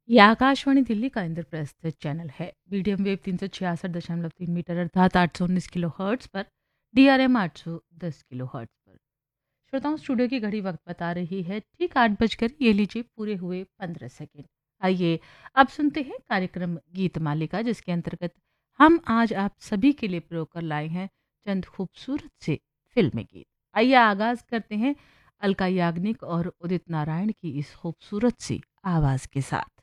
ये आकाशवाणी दिल्ली का इंद्रप्रस्थ चैनल है। मीडियम वेव 366.3 मीटर अर्थात 819 किलो हर्ट्ज पर, DRM 810 किलो हर्ट्ज पर। श्रोताओं, स्टूडियो की घड़ी वक्त बता रही है ठीक 8 बजकर ये लीजिए पूरे हुए 15 सेकेंड। आइए अब सुनते हैं कार्यक्रम गीत मालिका, जिसके अंतर्गत हम आज आप सभी के लिए प्रयोग कर लाए हैं चंद खूबसूरत से फिल्मी गीत। आइए आगाज करते हैं अलका याग्निक और उदित नारायण की इस खूबसूरत सी आवाज के साथ।